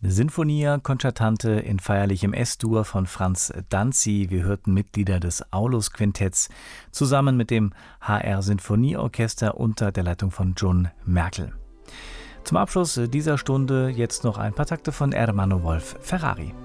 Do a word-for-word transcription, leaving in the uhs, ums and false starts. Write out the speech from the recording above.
Sinfonia Concertante in feierlichem S-Dur von Franz Danzi. Wir hörten Mitglieder des Aulus-Quintetts zusammen mit dem H R Sinfonieorchester unter der Leitung von John Merkel. Zum Abschluss dieser Stunde jetzt noch ein paar Takte von Ermanno Wolf Ferrari.